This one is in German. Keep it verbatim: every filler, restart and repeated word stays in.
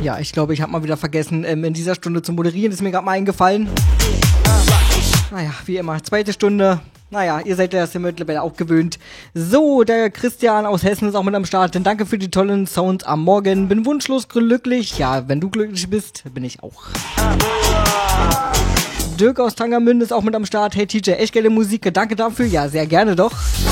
Ja, ich glaube, ich habe mal wieder vergessen, ähm, in dieser Stunde zu moderieren. Ist mir gerade mal eingefallen. Naja, wie immer, zweite Stunde. Naja, ihr seid ja das mittlerweile auch gewöhnt. So, der Christian aus Hessen ist auch mit am Start. Denn danke für die tollen Sounds am Morgen. Bin wunschlos glücklich. Ja, wenn du glücklich bist, bin ich auch. Dirk aus Tangermünde ist auch mit am Start. Hey T J, echt geile Musik. Danke dafür. Ja, sehr gerne doch.